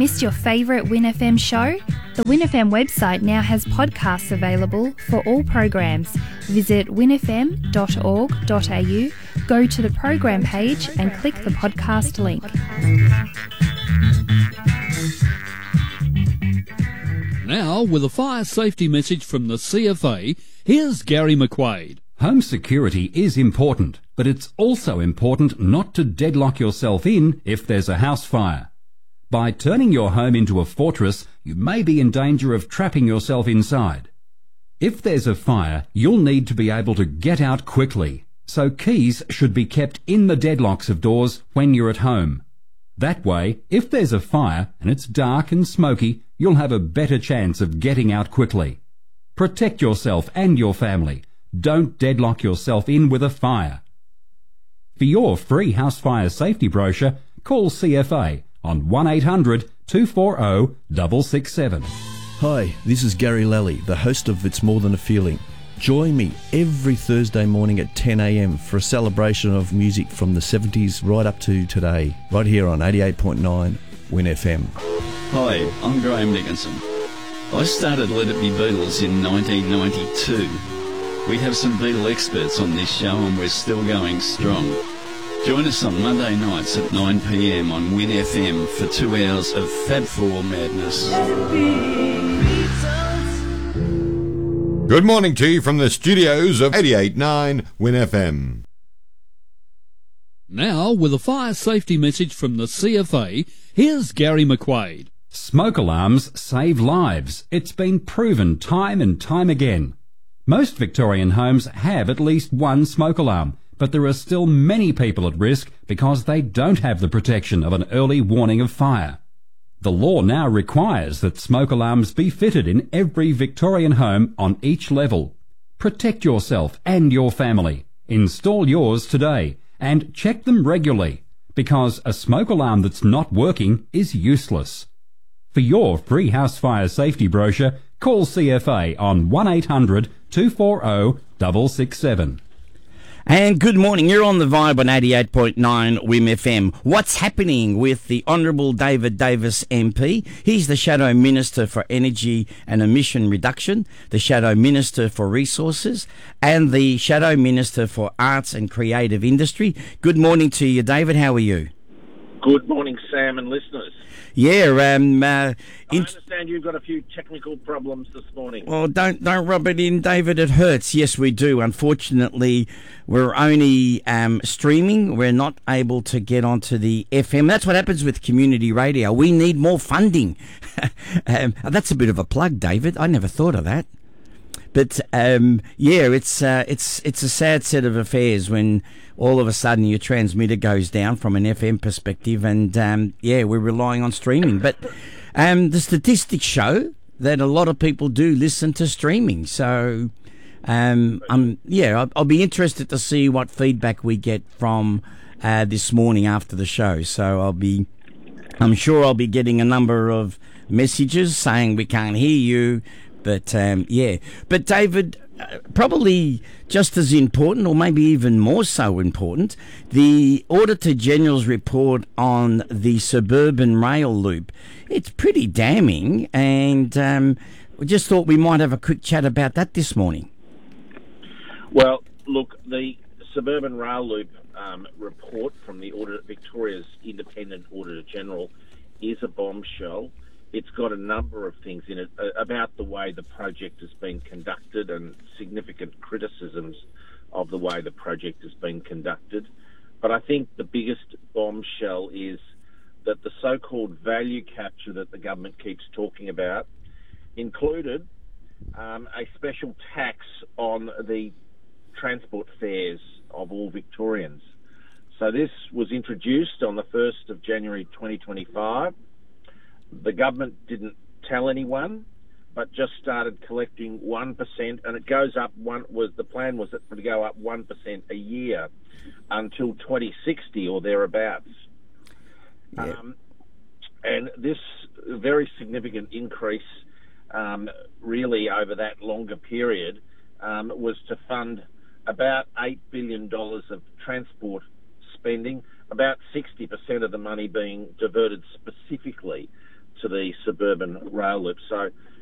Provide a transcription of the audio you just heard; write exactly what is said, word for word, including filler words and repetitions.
Missed your favourite Win F M show? The Win F M website now has podcasts available for all programs. Visit win f m dot org dot a u, go to the program page and click the podcast link. Now, with a fire safety message from the C F A, here's Gary McQuaid. Home security is important, but it's also important not to deadlock yourself in if there's a house fire. By turning your home into a fortress, you may be in danger of trapping yourself inside. If there's a fire, you'll need to be able to get out quickly, so keys should be kept in the deadlocks of doors when you're at home. That way, if there's a fire and it's dark and smoky, you'll have a better chance of getting out quickly. Protect yourself and your family. Don't deadlock yourself in with a fire. For your free house fire safety brochure, call C F A on one eight hundred two four zero six six seven. Hi, this is Gary Lally, the host of It's More Than a Feeling. Join me every Thursday morning at ten a m for a celebration of music from the seventies right up to today, right here on eighty-eight point nine Win F M. Hi, I'm Graham Dickinson. I started Let It Be Beatles in nineteen ninety-two. We have some Beatle experts on this show and we're still going strong. Join us on Monday nights at nine p m on Win F M for two hours of Fab Four madness. Good morning to you from the studios of eighty-eight point nine Win F M. Now, with a fire safety message from the C F A, here's Gary McQuaid. Smoke alarms save lives. It's been proven time and time again. Most Victorian homes have at least one smoke alarm, but there are still many people at risk because they don't have the protection of an early warning of fire. The law now requires that smoke alarms be fitted in every Victorian home on each level. Protect yourself and your family. Install yours today and check them regularly, because a smoke alarm that's not working is useless. For your free house fire safety brochure, call C F A on one eight hundred two four zero six six seven. And good morning, you're on the Vibe on eighty-eight point nine W I M F M. What's happening with the Honourable David Davis M P? He's the Shadow Minister for Energy and Emission Reduction, the Shadow Minister for Resources, and the Shadow Minister for Arts and Creative Industry. Good morning to you, David. How are you? Good morning, Sam and listeners. Yeah, um... Uh, I understand you've got a few technical problems this morning. Well, don't don't rub it in, David. It hurts. Yes, we do. Unfortunately, we're only um, streaming. We're not able to get onto the F M. That's what happens with community radio. We need more funding. um, that's a bit of a plug, David. I never thought of that. But um, yeah, it's uh, it's it's a sad set of affairs when all of a sudden your transmitter goes down from an F M perspective, and um, yeah, we're relying on streaming. But um, the statistics show that a lot of people do listen to streaming. So um, I'm yeah, I'll, I'll be interested to see what feedback we get from uh, this morning after the show. So I'll be, I'm sure I'll be getting a number of messages saying we can't hear you. But, um, yeah. But, David, uh, probably just as important, or maybe even more so important, the Auditor General's report on the suburban rail loop. It's pretty damning, and um, we just thought we might have a quick chat about that this morning. Well, look, the suburban rail loop um, report from the Auditor, Victoria's Independent Auditor General is a bombshell. It's got a number of things in it uh, about the way the project has been conducted and significant criticisms of the way the project has been conducted. But I think the biggest bombshell is that the so-called value capture that the government keeps talking about included um, a special tax on the transport fares of all Victorians. So this was introduced on the first of January twenty twenty-five. The government didn't tell anyone, but just started collecting one percent, and it goes up one, was the plan was it to go up one percent a year until twenty sixty or thereabouts. Yeah. Um, and this very significant increase, um, really over that longer period, um, was to fund about eight billion dollars of transport spending, about sixty percent of the money being diverted specifically the suburban rail loop. So